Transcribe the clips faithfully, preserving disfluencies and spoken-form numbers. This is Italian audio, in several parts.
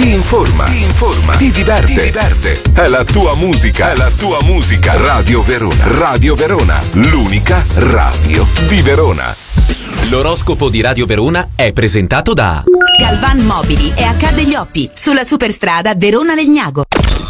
ti informa, ti informa, ti diverte, ti diverte. È la tua musica, è la tua musica. Radio Verona, Radio Verona, l'unica radio di Verona. L'oroscopo di Radio Verona è presentato da Galvan Mobili e H degli Oppi, sulla superstrada Verona-Legnago.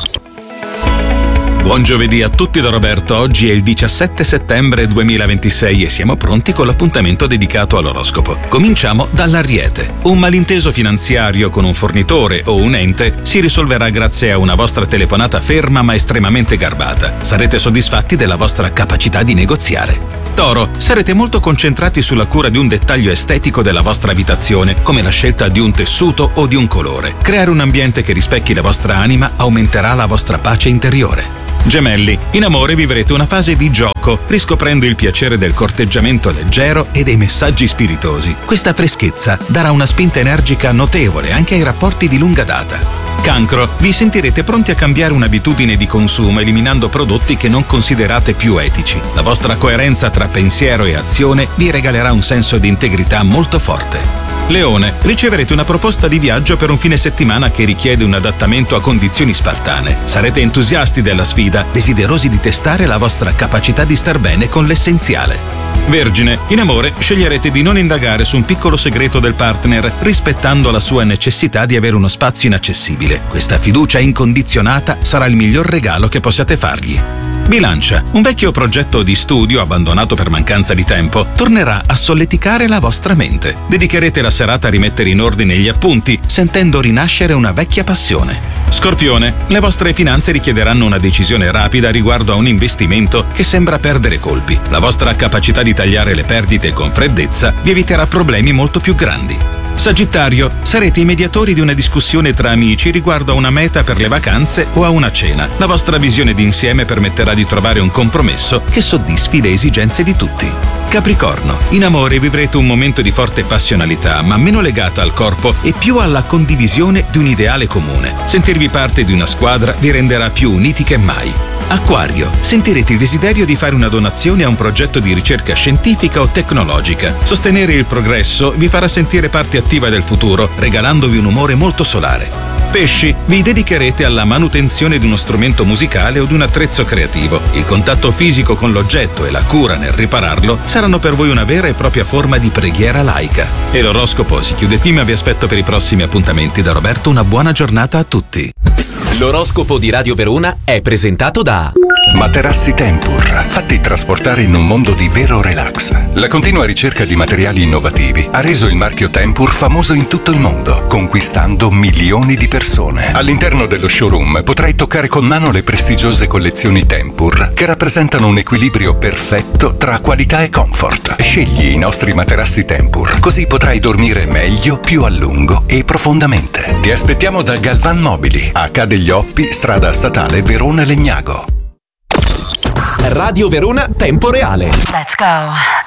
Buon giovedì a tutti da Roberto. Oggi è il diciassette settembre duemilaventisei e siamo pronti con l'appuntamento dedicato all'oroscopo. Cominciamo dall'Ariete. Un malinteso finanziario con un fornitore o un ente si risolverà grazie a una vostra telefonata ferma ma estremamente garbata. Sarete soddisfatti della vostra capacità di negoziare. Toro, sarete molto concentrati sulla cura di un dettaglio estetico della vostra abitazione, come la scelta di un tessuto o di un colore. Creare un ambiente che rispecchi la vostra anima aumenterà la vostra pace interiore. Gemelli, in amore vivrete una fase di gioco, riscoprendo il piacere del corteggiamento leggero e dei messaggi spiritosi. Questa freschezza darà una spinta energica notevole anche ai rapporti di lunga data. Cancro, vi sentirete pronti a cambiare un'abitudine di consumo eliminando prodotti che non considerate più etici. La vostra coerenza tra pensiero e azione vi regalerà un senso di integrità molto forte. Leone, riceverete una proposta di viaggio per un fine settimana che richiede un adattamento a condizioni spartane. Sarete entusiasti della sfida, desiderosi di testare la vostra capacità di star bene con l'essenziale. Vergine, in amore sceglierete di non indagare su un piccolo segreto del partner, rispettando la sua necessità di avere uno spazio inaccessibile. Questa fiducia incondizionata sarà il miglior regalo che possiate fargli. Bilancia, un vecchio progetto di studio abbandonato per mancanza di tempo tornerà a solleticare la vostra mente. Dedicherete la serata a rimettere in ordine gli appunti, sentendo rinascere una vecchia passione. Scorpione, le vostre finanze richiederanno una decisione rapida riguardo a un investimento che sembra perdere colpi. La vostra capacità di tagliare le perdite con freddezza vi eviterà problemi molto più grandi. Sagittario, sarete i mediatori di una discussione tra amici riguardo a una meta per le vacanze o a una cena. La vostra visione d'insieme permetterà di trovare un compromesso che soddisfi le esigenze di tutti. Capricorno, in amore vivrete un momento di forte passionalità, ma meno legata al corpo e più alla condivisione di un ideale comune. Sentirvi parte di una squadra vi renderà più uniti che mai. Acquario, sentirete il desiderio di fare una donazione a un progetto di ricerca scientifica o tecnologica. Sostenere il progresso vi farà sentire parte attiva del futuro, regalandovi un umore molto solare. Pesci, vi dedicherete alla manutenzione di uno strumento musicale o di un attrezzo creativo. Il contatto fisico con l'oggetto e la cura nel ripararlo saranno per voi una vera e propria forma di preghiera laica. E l'oroscopo si chiude qui, ma vi aspetto per i prossimi appuntamenti. Da Roberto una buona giornata a tutti. L'oroscopo di Radio Verona è presentato da Materassi Tempur, fatti trasportare in un mondo di vero relax. La continua ricerca di materiali innovativi ha reso il marchio Tempur famoso in tutto il mondo, conquistando milioni di persone. All'interno dello showroom potrai toccare con mano le prestigiose collezioni Tempur, che rappresentano un equilibrio perfetto tra qualità e comfort. Scegli i nostri materassi Tempur, così potrai dormire meglio, più a lungo e profondamente. Ti aspettiamo da Galvan Mobili, H degli Oppi, strada statale Verona-Legnago. Radio Verona Tempo Reale. Let's go.